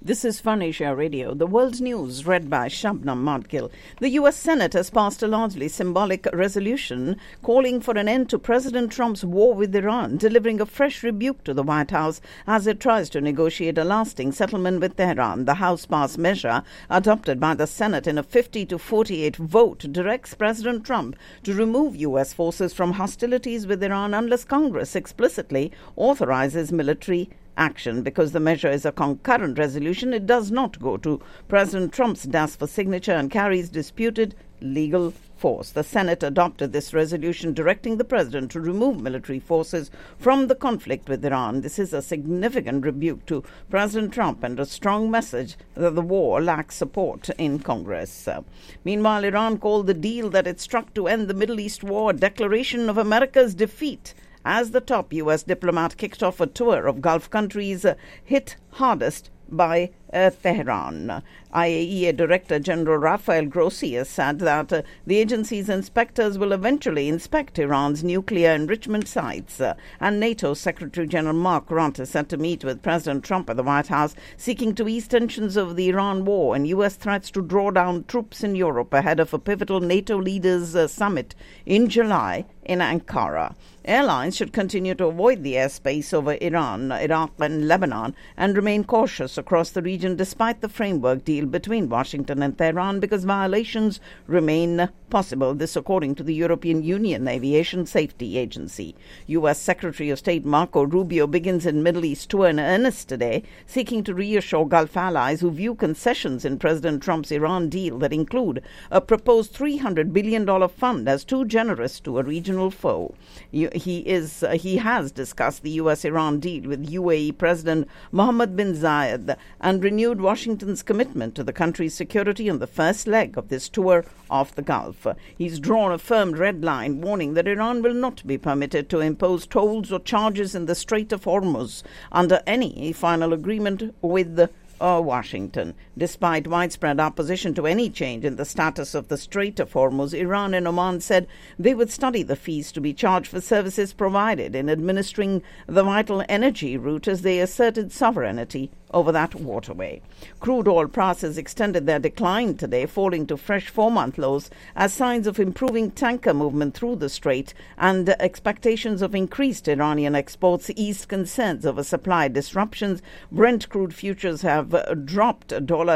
This is Fun Asia Radio. The world's news read by Shabnam Madgil. The U.S. Senate has passed a largely symbolic resolution calling for an end to President Trump's war with Iran, delivering a fresh rebuke to the White House as it tries to negotiate a lasting settlement with Tehran. The House-passed measure, adopted by the Senate in a 50-48 vote, directs President Trump to remove U.S. forces from hostilities with Iran unless Congress explicitly authorizes military action. Because the measure is a concurrent resolution, it does not go to President Trump's desk for signature and carries disputed legal force. The Senate adopted this resolution directing the president to remove military forces from the conflict with Iran. This is a significant rebuke to President Trump and a strong message that the war lacks support in Congress. Meanwhile, Iran called the deal that it struck to end the Middle East war a declaration of America's defeat, as the top U.S. diplomat kicked off a tour of Gulf countries hit hardest by Tehran. IAEA Director General Rafael Grossi has said that the agency's inspectors will eventually inspect Iran's nuclear enrichment sites. And NATO Secretary General Mark Rutte is set to meet with President Trump at the White House, seeking to ease tensions over the Iran war and U.S. threats to draw down troops in Europe ahead of a pivotal NATO leaders' summit in July in Ankara. Airlines should continue to avoid the airspace over Iran, Iraq and Lebanon and remain cautious across the region despite the framework deal between Washington and Tehran, because violations remain possible. This according to the European Union Aviation Safety Agency. U.S. Secretary of State Marco Rubio begins in Middle East tour in earnest today, seeking to reassure Gulf allies who view concessions in President Trump's Iran deal that include a proposed $300 billion fund as too generous to a regional foe. He has discussed the U.S.-Iran deal with UAE President Mohammed bin Zayed and renewed Washington's commitment to the country's security on the first leg of this tour of the Gulf. He's drawn a firm red line, warning that Iran will not be permitted to impose tolls or charges in the Strait of Hormuz under any final agreement with Washington. Despite widespread opposition to any change in the status of the Strait of Hormuz, Iran and Oman said they would study the fees to be charged for services provided in administering the vital energy route as they asserted sovereignty over that waterway. Crude oil prices extended their decline today, falling to fresh 4-month lows as signs of improving tanker movement through the strait and expectations of increased Iranian exports eased concerns over supply disruptions. Brent crude futures have dropped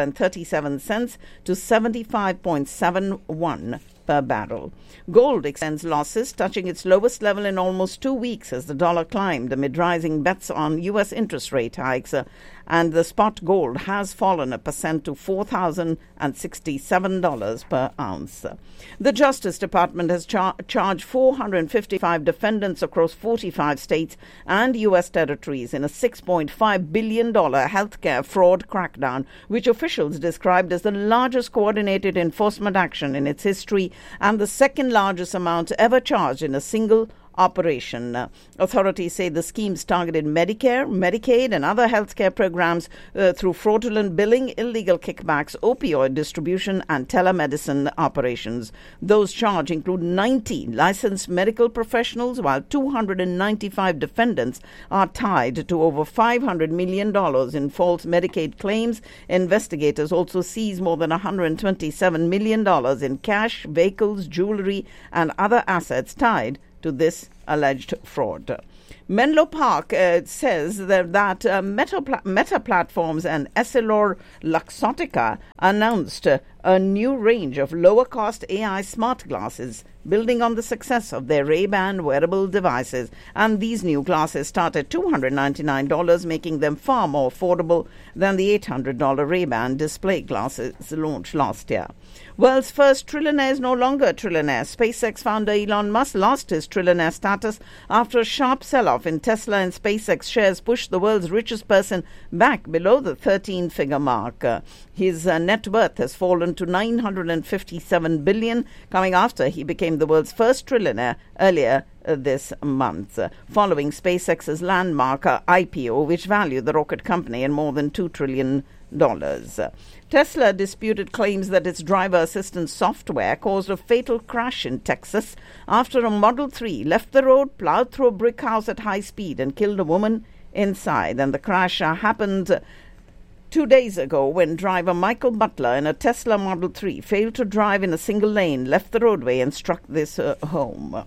$1.37 to 75.71 per barrel. Gold extends losses, touching its lowest level in almost 2 weeks as the dollar climbed amid rising bets on U.S. interest rate hikes, and the spot gold has fallen 1% to $4,067 per ounce. The Justice Department has charged 455 defendants across 45 states and U.S. territories in a $6.5 billion healthcare fraud crackdown, which officials described as the largest coordinated enforcement action in its history and the second largest amount ever charged in a single operation. Authorities say the schemes targeted Medicare, Medicaid and other healthcare programs through fraudulent billing, illegal kickbacks, opioid distribution and telemedicine operations. Those charged include 90 licensed medical professionals, while 295 defendants are tied to over $500 million in false Medicaid claims. Investigators also seized more than $127 million in cash, vehicles, jewelry and other assets tied to this alleged fraud. Menlo Park says that Meta Platforms and EssilorLuxottica announced a new range of lower-cost AI smart glasses, building on the success of their Ray-Ban wearable devices. And these new glasses start at $299, making them far more affordable than the $800 Ray-Ban display glasses launched last year. World's first trillionaire is no longer a trillionaire. SpaceX founder Elon Musk lost his trillionaire status after a sharp sell-off in Tesla and SpaceX shares pushed the world's richest person back below the 13-figure mark. His net worth has fallen to $957 billion, coming after he became the world's first trillionaire earlier this month, following SpaceX's landmark IPO, which valued the rocket company at more than $2 trillion. Tesla disputed claims that its driver assistance software caused a fatal crash in Texas after a Model 3 left the road, plowed through a brick house at high speed and killed a woman inside. And the crash happened 2 days ago, when driver Michael Butler in a Tesla Model 3 failed to drive in a single lane, left the roadway and struck this home.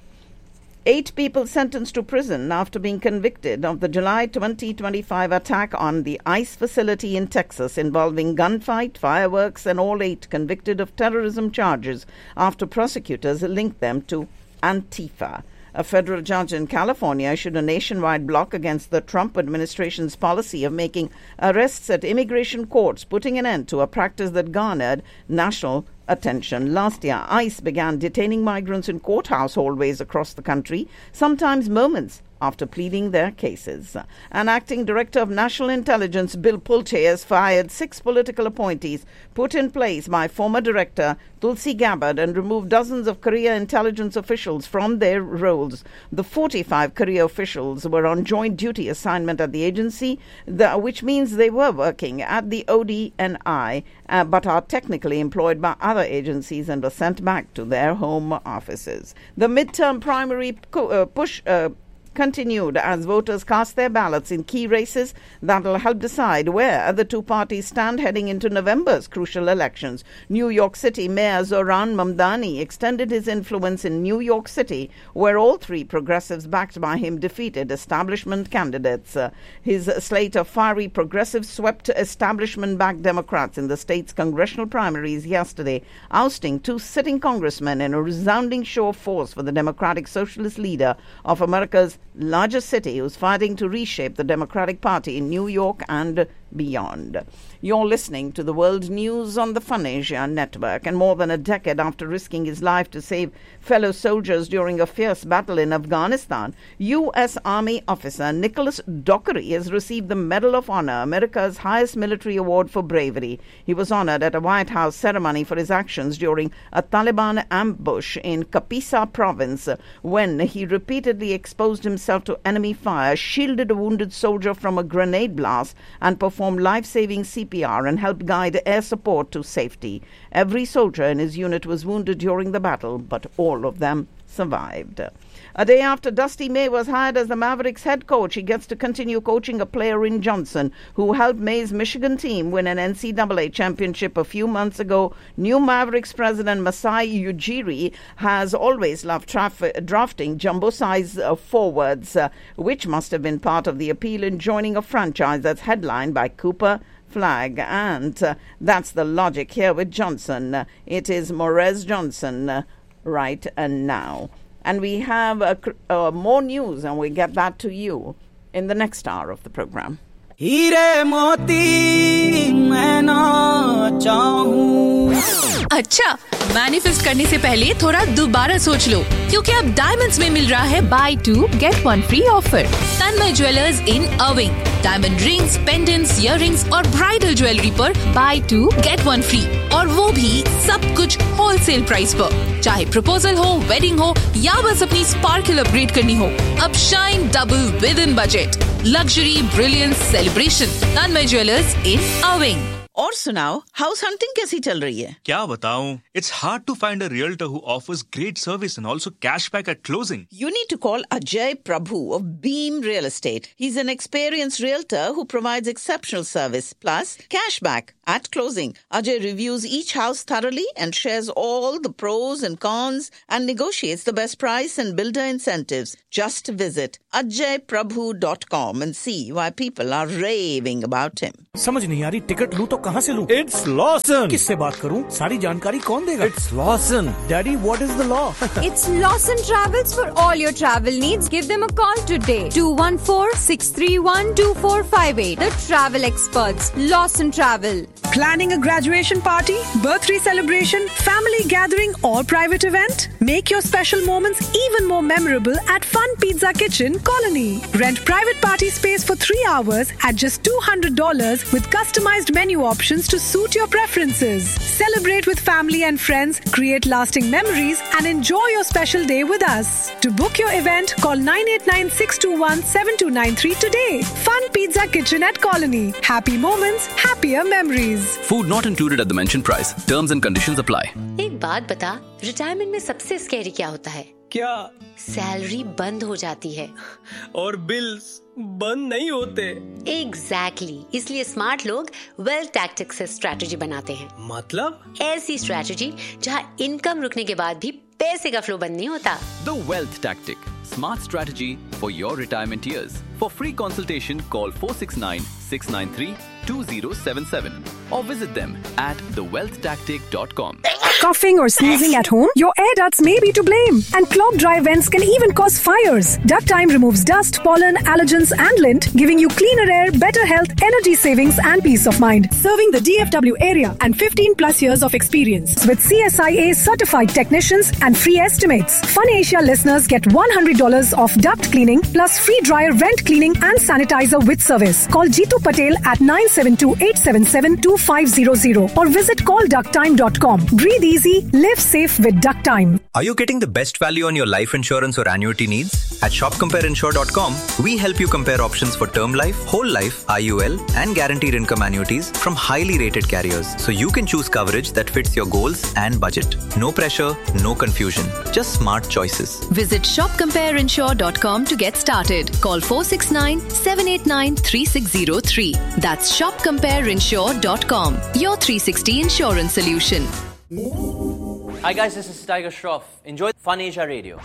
8 people sentenced to prison after being convicted of the July 2025 attack on the ICE facility in Texas involving gunfight, fireworks, and all 8 convicted of terrorism charges after prosecutors linked them to Antifa. A federal judge in California issued a nationwide block against the Trump administration's policy of making arrests at immigration courts, putting an end to a practice that garnered national attention. Last year, ICE began detaining migrants in courthouse hallways across the country, sometimes moments after pleading their cases. An acting director of national intelligence, Bill Pulte, has fired 6 political appointees put in place by former director Tulsi Gabbard and removed dozens of career intelligence officials from their roles. The 45 career officials were on joint duty assignment at the agency, which means they were working at the ODNI, but are technically employed by other agencies and were sent back to their home offices. The midterm primary push continued as voters cast their ballots in key races that will help decide where the 2 parties stand heading into November's crucial elections. New York City Mayor Zohran Mamdani extended his influence in New York City, where all 3 progressives backed by him defeated establishment candidates. His slate of fiery progressives swept establishment-backed Democrats in the state's congressional primaries yesterday, ousting 2 sitting congressmen in a resounding show of force for the Democratic Socialist leader of America's largest city, who's fighting to reshape the Democratic Party in New York and beyond. You're listening to the World News on the Fun Asia Network. And more than a decade after risking his life to save fellow soldiers during a fierce battle in Afghanistan, U.S. Army officer Nicholas Dockery has received the Medal of Honor, America's highest military award for bravery. He was honored at a White House ceremony for his actions during a Taliban ambush in Kapisa province, when he repeatedly exposed himself to enemy fire, shielded a wounded soldier from a grenade blast, and performed life-saving CPR and helped guide air support to safety. Every soldier in his unit was wounded during the battle, but all of them survived. A day after Dusty May was hired as the Mavericks head coach, he gets to continue coaching a player in Johnson, who helped May's Michigan team win an NCAA championship a few months ago. New Mavericks president Masai Ujiri has always loved drafting jumbo-size forwards, which must have been part of the appeal in joining a franchise that's headlined by Cooper Flag. And that's the logic here with Johnson. It is Morez Johnson right now. And we have more news, and we get that to you in the next hour of the program. हीरे मोती मैं ना चाहूं। अच्छा, manifest करने से पहले थोड़ा दोबारा सोच लो, क्योंकि अब डायमंड्स में मिल रहा है बाय 2 गेट 1 फ्री ऑफर। तन्मय ज्वेलर्स इन अविंग, डायमंड रिंग्स, पेंडेंट्स, इयररिंग्स और ब्राइडल ज्वेलरी पर बाय 2 गेट 1 फ्री, और वो भी सब कुछ होलसेल प्राइस पर। चाहे प्रपोजल हो, वेडिंग हो या बस अपनी स्पार्कल अपग्रेड करनी हो, अब shine double with in budget. Luxury brilliance celebration, Tanmay jewellers इन अविंग। और सुनाओ, हाउस हंटिंग कैसी चल रही है? क्या बताऊं? It's hard to find a realtor who offers great service and also cashback at closing. You need to call Ajay Prabhu of Beam Real Estate. He's an experienced realtor who provides exceptional service plus cashback at closing. Ajay reviews each house thoroughly and shares all the pros and cons and negotiates the best price and builder incentives. Just visit ajayprabhu.com and see why people are raving about him. समझ नहीं आ रही, ticket लूं तो कहाँ से लूं? It's Lawson. किससे बात करूं? सारी जानकारी कौन देगा? It's Lawson. Daddy, what is the law? It's Lawson Travels for all your travel needs. Give them a call today. 214-631-2458. The travel experts. Lawson Travel. Planning a graduation party, birthday celebration, family gathering or private event? Make your special moments even more memorable at Fun Pizza Kitchen, Colony. Rent private party space for 3 hours at just $200 with customized menu options to suit your preferences. Celebrate with family and friends, create lasting memories and enjoy your special day with us. To book your event, call 989-621-7293 today. Fun Pizza Kitchen at Colony. Happy moments, happier memories. Food not included at the mentioned price. Terms and conditions apply. एक बात बता, retirement में सबसे scary क्या होता है? क्या? Salary बंद हो जाती है और बिल्स बंद नहीं होते। एग्जैक्टली इसलिए स्मार्ट लोग वेल्थ टैक्टिक्स से स्ट्रैटेजी बनाते हैं। मतलब? ऐसी स्ट्रैटेजी जहां इनकम रुकने के बाद भी पैसे का फ्लो बंद नहीं होता। The Wealth Tactic, smart strategy for your retirement years. For free consultation, call 469-693-2077 or visit them at thewealthtactic.com. Coughing or sneezing at home? Your air ducts may be to blame. And clogged dry vents can even cause fires. Duct Time removes dust, pollen, allergens and lint, giving you cleaner air, better health, energy savings and peace of mind. Serving the DFW area and 15 plus years of experience. With CSIA certified technicians and free estimates. Fun Asia listeners get $100 off duct cleaning plus free dryer vent cleaning and sanitizer with service. Call Jeetu Patel at 972-877-2500 or visit callducttime.com. Breathe easy, live safe with Duct Time. Are you getting the best value on your life insurance or annuity needs? At shopcompareinsure.com, we help you compare options for term life, whole life, IUL, and guaranteed income annuities from highly rated carriers, so you can choose coverage that fits your goals and budget. No pressure, no confusion, just smart choices. Visit shopcompareinsure.com to get started. Call 469-789-3603. That's shopcompareinsure.com. Your 360 insurance solution. Hi guys, this is Tiger Shroff. Enjoy Fun Asia Radio.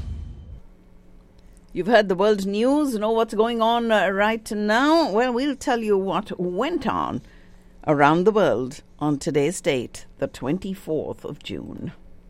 You've heard the world news, know what's going on right now? Well, we'll tell you what went on around the world on today's date, the 24th of June.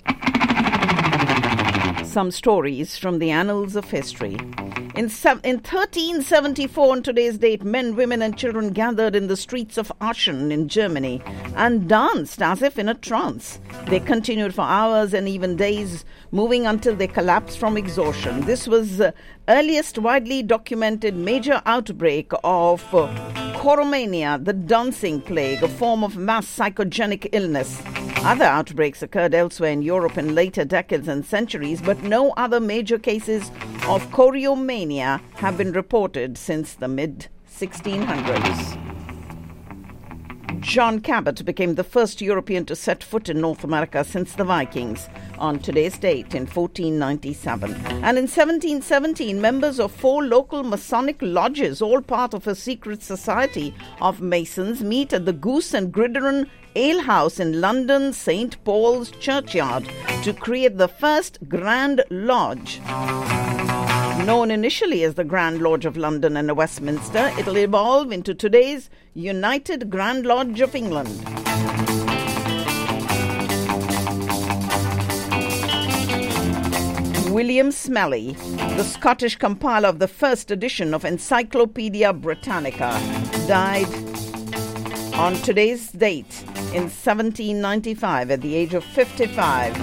Some stories from the annals of history. In 1374, on today's date, men, women and children gathered in the streets of Aachen in Germany and danced as if in a trance. They continued for hours and even days, moving until they collapsed from exhaustion. This was the earliest widely documented major outbreak of choromania, the dancing plague, a form of mass psychogenic illness. Other outbreaks occurred elsewhere in Europe in later decades and centuries, but no other major cases of choromania have been reported since the mid-1600s. John Cabot became the first European to set foot in North America since the Vikings on today's date in 1497. And in 1717, members of 4 local Masonic lodges, all part of a secret society of Masons, meet at the Goose and Gridiron Ale House in London St. Paul's Churchyard to create the first Grand Lodge. Known initially as the Grand Lodge of London and Westminster, it'll evolve into today's United Grand Lodge of England. William Smellie, the Scottish compiler of the first edition of Encyclopedia Britannica, died on today's date in 1795 at the age of 55.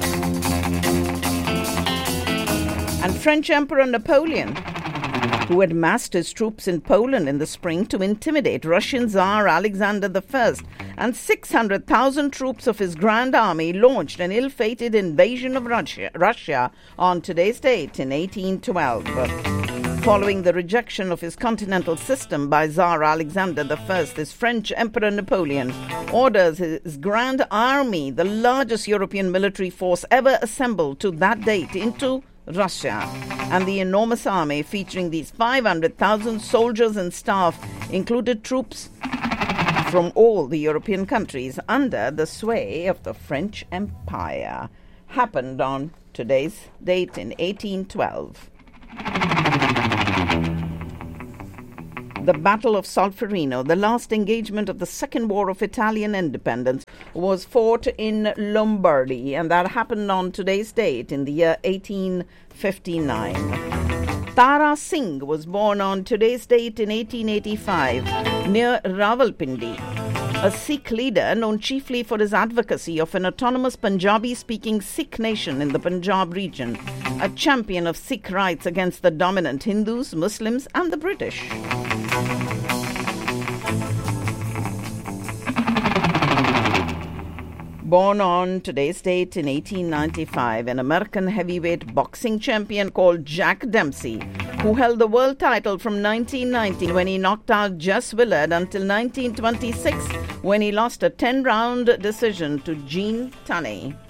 And French Emperor Napoleon, who had massed his troops in Poland in the spring to intimidate Russian Tsar Alexander I, and 600,000 troops of his Grand Army launched an ill-fated invasion of Russia on today's date in 1812. Following the rejection of his continental system by Tsar Alexander I, his French Emperor Napoleon orders his Grand Army, the largest European military force ever assembled to that date, into Russia. And the enormous army, featuring these 500,000 soldiers and staff, included troops from all the European countries under the sway of the French Empire. Happened on today's date in 1812. The Battle of Solferino, the last engagement of the Second War of Italian Independence, was fought in Lombardy, and that happened on today's date in the year 1859. Tara Singh was born on today's date in 1885 near Rawalpindi, a Sikh leader known chiefly for his advocacy of an autonomous Punjabi-speaking Sikh nation in the Punjab region, a champion of Sikh rights against the dominant Hindus, Muslims and the British. Born on today's date in 1895, an American heavyweight boxing champion called Jack Dempsey, who held the world title from 1990 when he knocked out Jess Willard until 1926 when he lost a 10-round decision to Gene Tunney.